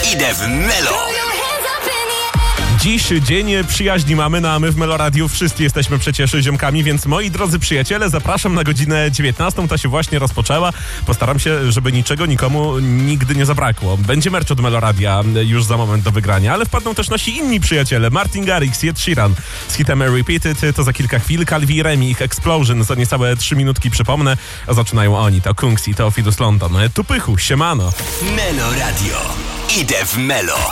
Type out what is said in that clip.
Idę w Melo. Dziś dzień przyjaźni mamy, no a my w Melo Radiu wszyscy jesteśmy przecież ziomkami, więc moi drodzy przyjaciele, zapraszam na godzinę 19, ta się właśnie rozpoczęła. Postaram się, żeby niczego nikomu nigdy nie zabrakło. Będzie merch od Melo Radia już za moment do wygrania, ale wpadną też nasi inni przyjaciele. Martin Garrix, Ed Sheeran z hitem Repeated, to za kilka chwil. Calvi i Remi, ich Explosion, za niecałe 3 minutki przypomnę, a zaczynają oni, to Kungs i to Fidus London. Tu Pychu, siemano. Melo Radio. Idę w Melo.